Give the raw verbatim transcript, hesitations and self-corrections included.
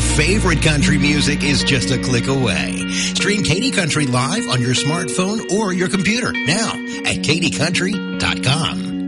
favorite country music is just a click away. Stream Katy Country live on your smartphone or your computer now at katy country dot com.